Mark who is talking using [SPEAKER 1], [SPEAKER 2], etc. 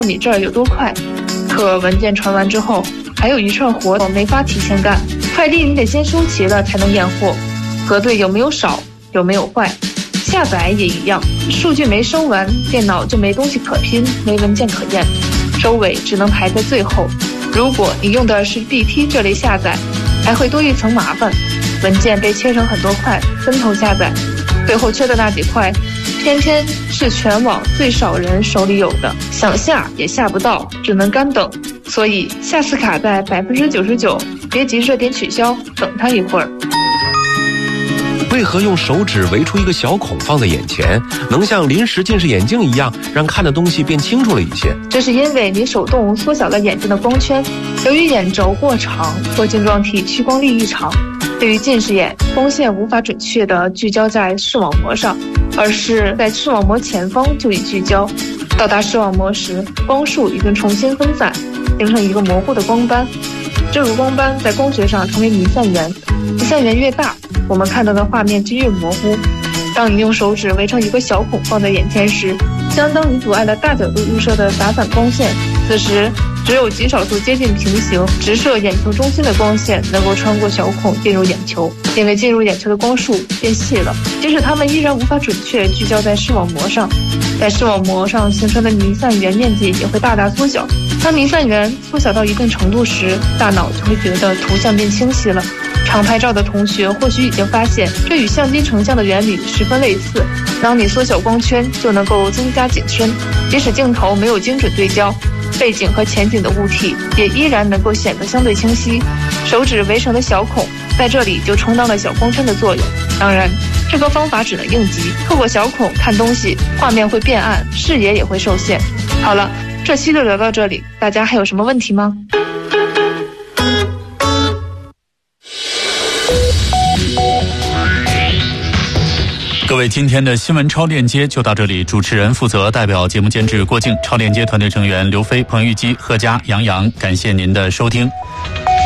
[SPEAKER 1] 你这儿有多快。可文件传完之后，还有一串活没法提前干，快递你得先收齐了才能验货，核对有没有少，有没有坏。下载也一样，数据没收完，电脑就没东西可拼，没文件可验，收尾只能排在最后。如果你用的是 BT 这类下载，还会多一层麻烦，文件被切成很多块，分头下载，最后缺的那几块偏偏是全网最少人手里有的，想下也下不到，只能干等。所以下次卡在 99%， 别急着点取消，等它一会儿。
[SPEAKER 2] 为何用手指围出一个小孔放在眼前，能像临时近视眼镜一样让看的东西变清楚了一些？
[SPEAKER 1] 这是因为你手动缩小了眼睛的光圈，由于眼轴过长或晶状体屈光力异常，对于近视眼，光线无法准确地聚焦在视网膜上，而是在视网膜前方就已聚焦。到达视网膜时，光束已经重新分散，形成一个模糊的光斑。这个光斑在光学上称为弥散源，弥散源越大，我们看到的画面就越模糊。当你用手指围成一个小孔放在眼前时，相当于阻碍了大角度入射的打散光线。此时只有极少数接近平行、直射眼球中心的光线能够穿过小孔进入眼球，因为进入眼球的光束变细了，即使它们依然无法准确聚焦在视网膜上，在视网膜上形成的弥散源面积也会大大缩小。当弥散源缩小到一定程度时，大脑就会觉得图像变清晰了。常拍照的同学或许已经发现，这与相机成像的原理十分类似。当你缩小光圈，就能够增加景深，即使镜头没有精准对焦，背景和前景的物体也依然能够显得相对清晰。手指围成的小孔在这里就充当了小光圈的作用。当然，这个方法只能应急，透过小孔看东西，画面会变暗，视野也会受限。好了，这期就聊到这里，大家还有什么问题吗？
[SPEAKER 3] 各位，今天的新闻超链接就到这里，主持人负责代表节目监制郭靖，超链接团队成员刘飞、彭玉基、贺佳、杨洋，感谢您的收听。